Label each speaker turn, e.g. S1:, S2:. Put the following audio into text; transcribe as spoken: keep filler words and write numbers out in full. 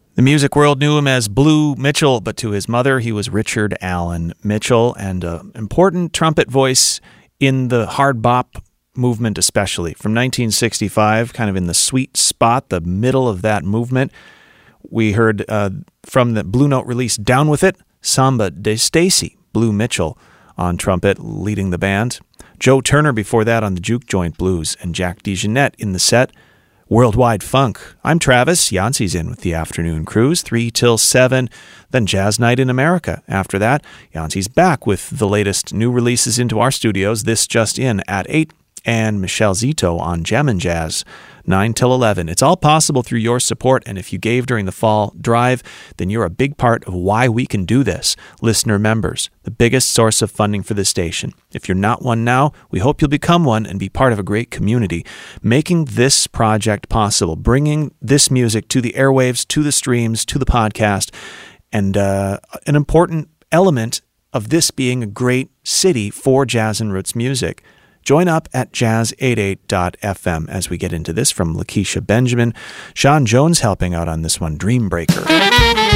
S1: The music world knew him as Blue Mitchell, but to his mother, he was Richard Allen Mitchell, and an important trumpet voice in the hard bop movement especially. From nineteen sixty-five, kind of in the sweet spot, the middle of that movement, we heard uh, from the Blue Note release Down With It, Samba de Stacy, Blue Mitchell on trumpet leading the band. Joe Turner before that on the Juke Joint Blues, and Jack DeJohnette in the set. Worldwide Funk. I'm Travis. Yancey's in with the Afternoon Cruise, three till seven. Then Jazz Night in America. After that, Yancey's back with the latest new releases into our studios. This just in at eight. And Michelle Zito on Jammin' Jazz, nine till eleven. It's all possible through your support, and if you gave during the fall drive, then you're a big part of why we can do this. Listener members, the biggest source of funding for the station. If you're not one now, we hope you'll become one and be part of a great community, making this project possible, bringing this music to the airwaves, to the streams, to the podcast, and uh, an important element of this being a great city for jazz and roots music. Join up at jazz eighty-eight dot f m as we get into this from Lakeisha Benjamin. Sean Jones helping out on this one, Dreambreaker.